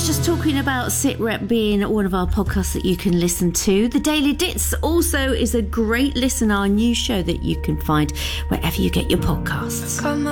was just talking about SitRep being one of our podcasts that you can listen to. The Daily Dits also is a great listen, our new show that you can find wherever you get your podcasts.